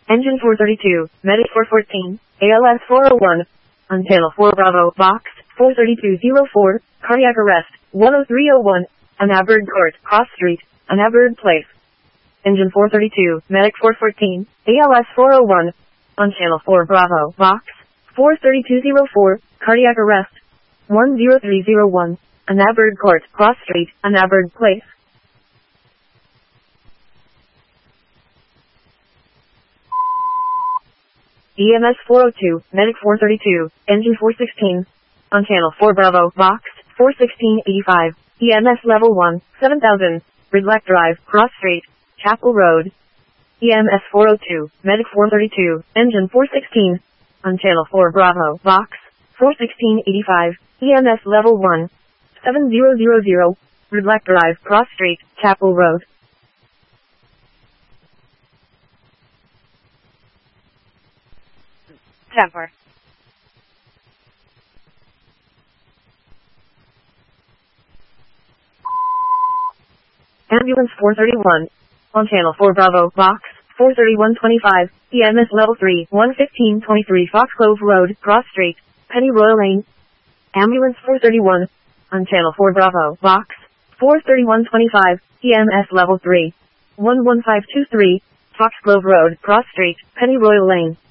Engine 432, Medic 414, ALS 401, on channel 4 Bravo, Box 43204, cardiac arrest 10301, on Aberg Court, Cross Street, on Aberg Place. Engine 432, Medic 414, ALS 401, on channel 4 Bravo, Box 43204, cardiac arrest 10301, on Aberg Court, Cross Street, on Aberg Place. EMS 402, Medic 432, Engine 416, on channel 4 Bravo, Box 41685, EMS Level 1, 7000, Ridlack Drive, Cross Street, Chapel Road. EMS 402, Medic 432, Engine 416, on channel 4 Bravo, Box 41685, EMS Level 1, 7000, Ridlack Drive, Cross Street, Chapel Road. Temper. Ambulance 431, on channel 4 Bravo, Box 43125, EMS Level 3, 11523 Foxglove Road, Cross Street, Pennyroyal Lane. Ambulance 431, on channel 4 Bravo, Box 43125, EMS Level 3, 11523 Foxglove Road, Cross Street, Pennyroyal Lane.